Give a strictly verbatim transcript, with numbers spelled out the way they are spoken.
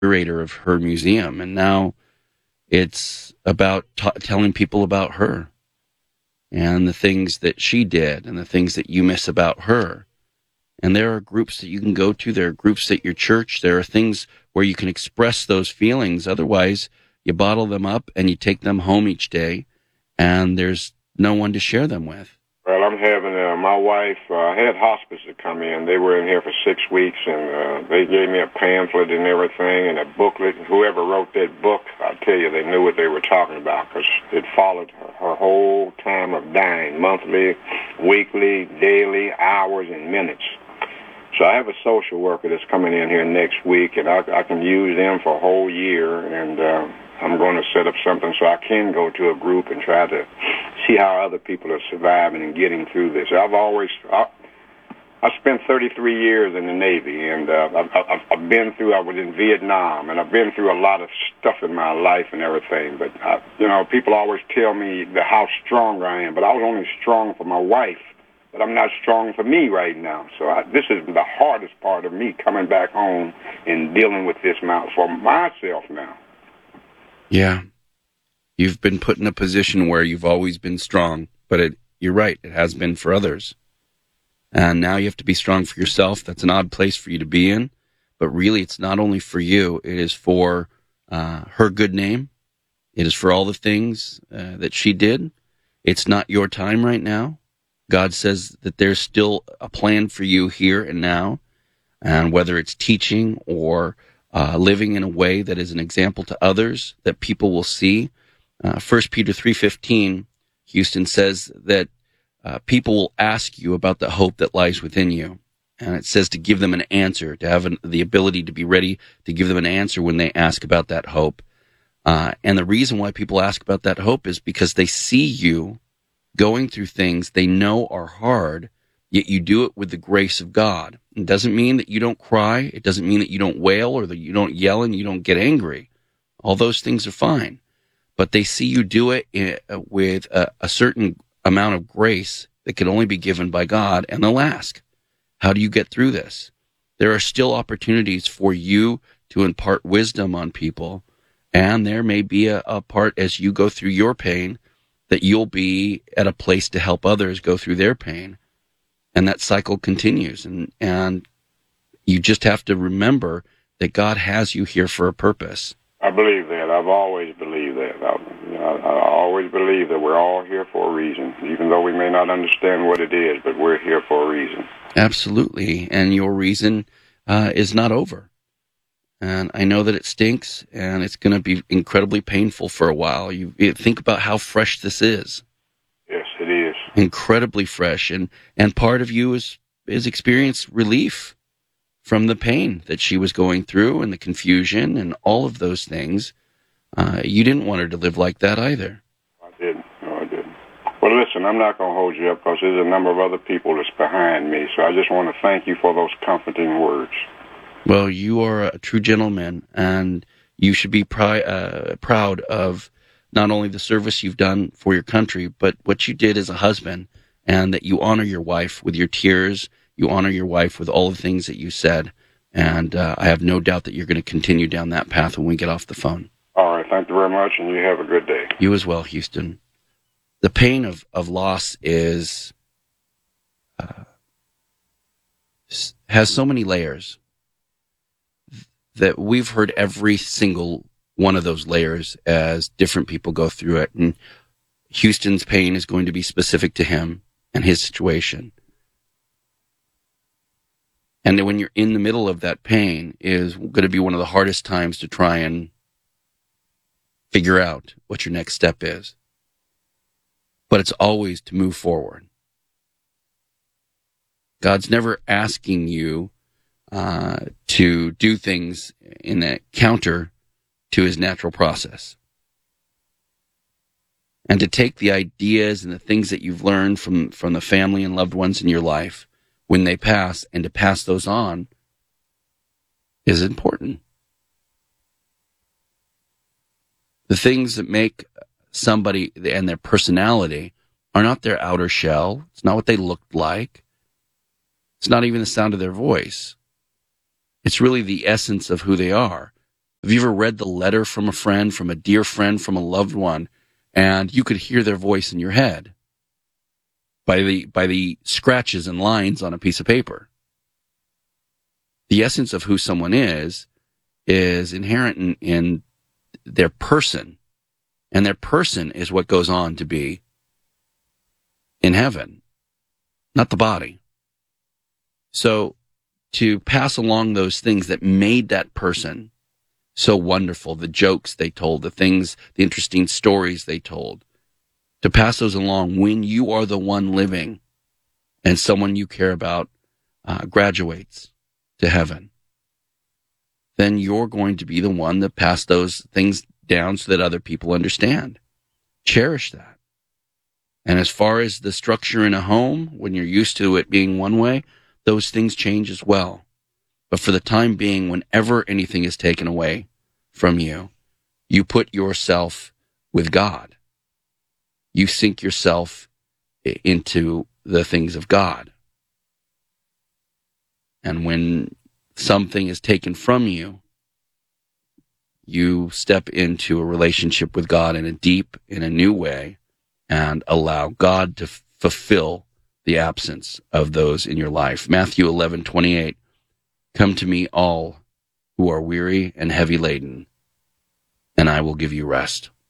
curator of her museum, and now it's about t- telling people about her and the things that she did and the things that you miss about her. And there are groups that you can go to. There are groups at your church. There are things where you can express those feelings. Otherwise, you bottle them up and you take them home each day, and there's no one to share them with. Well, I'm having uh, my wife. Uh, I had hospice to come in. They were in here for six weeks, and uh, they gave me a pamphlet and everything, and a booklet. Whoever wrote that book, I tell you, they knew what they were talking about, because it followed her, her whole time of dying, monthly, weekly, daily, hours, and minutes. So I have a social worker that's coming in here next week, and I, I can use them for a whole year, and uh, I'm going to set up something so I can go to a group and try to see how other people are surviving and getting through this. I've always, I, I spent thirty-three years in the Navy, and uh, I've, I've, I've been through, I was in Vietnam, and I've been through a lot of stuff in my life and everything, but, I, you know, people always tell me the, how strong I am, but I was only strong for my wife. But I'm not strong for me right now. So I, this is the hardest part of me, coming back home and dealing with this now for myself now. Yeah. You've been put in a position where you've always been strong, but it, you're right, it has been for others. And now you have to be strong for yourself. That's an odd place for you to be in. But really, it's not only for you. It is for uh, her good name. It is for all the things uh, that she did. It's not your time right now. God says that there's still a plan for you here and now, and whether it's teaching or uh, living in a way that is an example to others that people will see. Uh, First Peter three fifteen, Houston says that uh, people will ask you about the hope that lies within you, and it says to give them an answer, to have an, the ability to be ready to give them an answer when they ask about that hope. Uh, and the reason why people ask about that hope is because they see you going through things they know are hard, yet you do it with the grace of God. It doesn't mean that you don't cry. It doesn't mean that you don't wail or that you don't yell and you don't get angry. All those things are fine. But they see you do it in, uh, with a, a certain amount of grace that can only be given by God, and they'll ask, how do you get through this? There are still opportunities for you to impart wisdom on people, and there may be a, a part as you go through your pain that you'll be at a place to help others go through their pain. And that cycle continues. And, and you just have to remember that God has you here for a purpose. I believe that. I've always believed that. I, you know, I always believe that we're all here for a reason, even though we may not understand what it is, but we're here for a reason. Absolutely. And your reason uh, is not over. And I know that it stinks, and it's going to be incredibly painful for a while. You, you think about how fresh this is. Yes, it is. Incredibly fresh. And, and part of you is, is experienced relief from the pain that she was going through and the confusion and all of those things. Uh, you didn't want her to live like that either. I didn't. No, I didn't. Well, listen, I'm not going to hold you up because there's a number of other people that's behind me. So I just want to thank you for those comforting words. Well, you are a true gentleman, and you should be pri- uh, proud of not only the service you've done for your country, but what you did as a husband, and that you honor your wife with your tears. You honor your wife with all the things that you said, and uh, I have no doubt that you're going to continue down that path when we get off the phone. All right. Thank you very much, and you have a good day. You as well, Houston. The pain of, of loss is uh, has so many layers that we've heard every single one of those layers as different people go through it. And Houston's pain is going to be specific to him and his situation. And when you're in the middle of that pain is going to be one of the hardest times to try and figure out what your next step is. But it's always to move forward. God's never asking you Uh, to do things in a counter to his natural process. And to take the ideas and the things that you've learned from, from the family and loved ones in your life when they pass, and to pass those on is important. The things that make somebody and their personality are not their outer shell. It's not what they looked like. It's not even the sound of their voice. It's really the essence of who they are. Have you ever read the letter from a friend, from a dear friend, from a loved one, and you could hear their voice in your head by the by the scratches and lines on a piece of paper? The essence of who someone is is inherent in, in their person, and their person is what goes on to be in heaven, not the body. So to pass along those things that made that person so wonderful, the jokes they told, the things, the interesting stories they told, to pass those along when you are the one living and someone you care about uh, graduates to heaven, then you're going to be the one that pass those things down so that other people understand. Cherish that. And as far as the structure in a home, when you're used to it being one way, those things change as well. But for the time being, whenever anything is taken away from you, you put yourself with God. You sink yourself into the things of God. And when something is taken from you, you step into a relationship with God in a deep, in a new way, and allow God to f- fulfill the absence of those in your life. Matthew eleven twenty-eight, come to me all who are weary and heavy laden, and I will give you rest.